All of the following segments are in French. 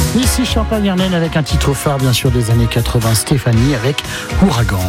Ici Champagne-Ardenne avec un titre phare bien sûr des années 80, Stéphanie avec Ouragan.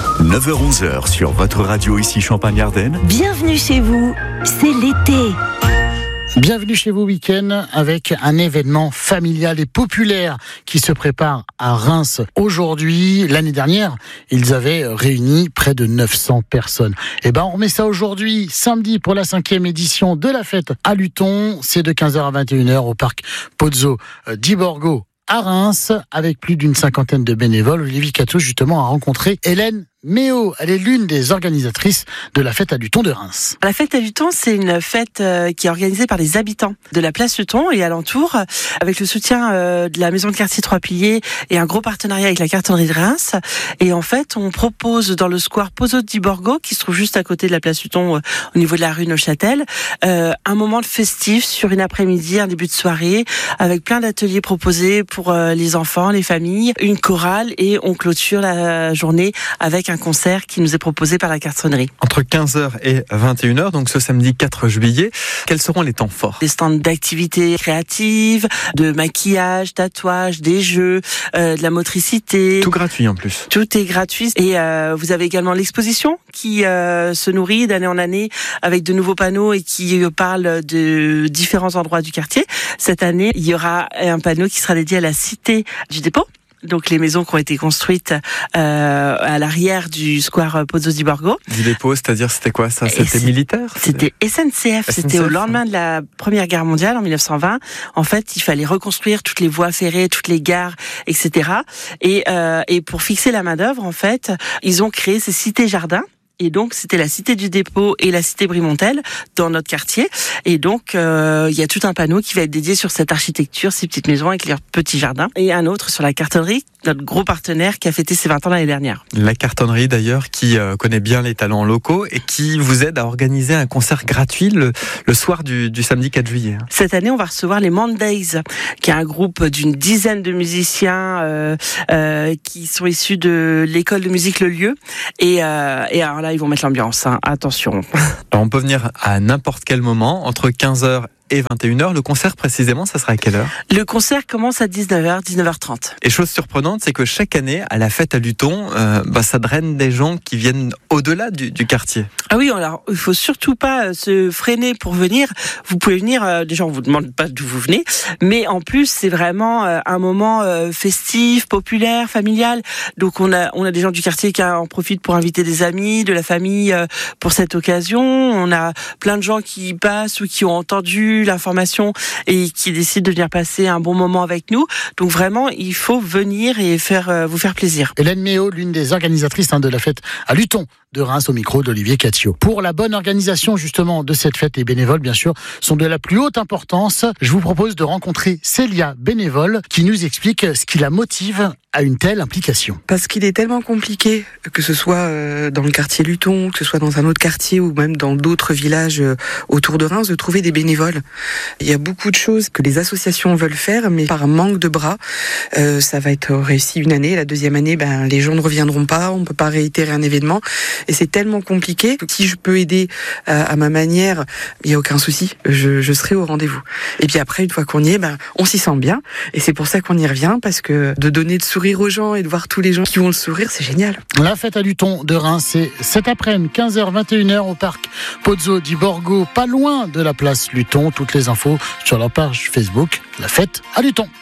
9h-11h sur votre radio ici Champagne-Ardenne. Bienvenue chez vous, c'est l'été. Bienvenue chez vous week-end avec un événement familial et populaire qui se prépare à Reims aujourd'hui. L'année dernière, ils avaient réuni près de 900 personnes. Et on remet ça aujourd'hui, samedi, pour la 5e édition de la fête à Luton. C'est de 15h à 21h au parc Pozzo di Borgo à Reims, avec plus d'une cinquantaine de bénévoles. Olivier Catteau, justement, a rencontré Hélène Méo. Elle est l'une des organisatrices de la fête à Luton de Reims. La fête à Luton, c'est une fête qui est organisée par les habitants de la place Luton et alentour, avec le soutien de la maison de quartier Trois Piliers et un gros partenariat avec la cartonnerie de Reims. Et en fait, on propose dans le square Pozzo di Borgo, qui se trouve juste à côté de la place Luton, au niveau de la rue Neuchâtel, un moment de festif sur une après-midi, un début de soirée, avec plein d'ateliers proposés pour les enfants, les familles, une chorale, et on clôture la journée avec un concert qui nous est proposé par la cartonnerie. Entre 15h et 21h, donc ce samedi 4 juillet, quels seront les temps forts ? Des stands d'activités créatives, de maquillage, tatouage, des jeux, de la motricité. Tout gratuit en plus. Tout est gratuit. Et vous avez également l'exposition qui se nourrit d'année en année avec de nouveaux panneaux et qui parle de différents endroits du quartier. Cette année, il y aura un panneau qui sera dédié à la cité du dépôt. Donc les maisons qui ont été construites à l'arrière du square Pozzo di Borgo. Du dépôt, c'est-à-dire c'était quoi ça ? C'était militaire ? C'était SNCF. C'était au lendemain de la Première Guerre mondiale, en 1920. En fait, il fallait reconstruire toutes les voies ferrées, toutes les gares, etc. Et pour fixer la main-d'œuvre, en fait, ils ont créé ces cités-jardins. Et donc, c'était la cité du dépôt et la cité Brimontel dans notre quartier. Et donc, il y a tout un panneau qui va être dédié sur cette architecture, ces petites maisons avec leurs petits jardins. Et un autre sur la cartonnerie, notre gros partenaire qui a fêté ses 20 ans l'année dernière. La cartonnerie d'ailleurs, qui connaît bien les talents locaux et qui vous aide à organiser un concert gratuit le soir du samedi 4 juillet. Cette année, on va recevoir les Mondays, qui est un groupe d'une dizaine de musiciens qui sont issus de l'école de musique Le Lieu. Et alors là, ils vont mettre l'ambiance, hein. Attention. Alors on peut venir à n'importe quel moment, entre 15h et 21h. Le concert, précisément, ça sera à quelle heure ? Le concert commence à 19h, 19h30. Et chose surprenante, c'est que chaque année, à la fête à Luton, ça draine des gens qui viennent au-delà du quartier. Ah oui, alors il faut surtout pas se freiner pour venir. Vous pouvez venir, déjà on vous demande pas d'où vous venez, mais en plus c'est vraiment un moment festif, populaire, familial. Donc on a des gens du quartier qui en profitent pour inviter des amis, de la famille pour cette occasion. On a plein de gens qui passent ou qui ont entendu l'information et qui décident de venir passer un bon moment avec nous. Donc vraiment, il faut venir et vous faire plaisir. Hélène Méo, l'une des organisatrices de la fête à Luton de Reims, au micro d'Olivier Catteau. Pour la bonne organisation justement de cette fête, les bénévoles bien sûr sont de la plus haute importance. Je vous propose de rencontrer Célia, bénévole, qui nous explique ce qui la motive à une telle implication. Parce qu'il est tellement compliqué, que ce soit dans le quartier Luton, que ce soit dans un autre quartier ou même dans d'autres villages autour de Reims, de trouver des bénévoles. Il y a beaucoup de choses que les associations veulent faire, mais par un manque de bras, ça va être réussi une année. La deuxième année, les gens ne reviendront pas, on ne peut pas réitérer un événement. Et c'est tellement compliqué que si je peux aider à ma manière, il n'y a aucun souci, je serai au rendez-vous. Et puis après, une fois qu'on y est, on s'y sent bien. Et c'est pour ça qu'on y revient, parce que de donner de sourire aux gens et de voir tous les gens qui vont le sourire, c'est génial. La fête à Luton de Reims, c'est cet après-midi, 15h, 21h au parc Pozzo di Borgo, pas loin de la place Luton. Toutes les infos sur leur page Facebook, la fête à Luton.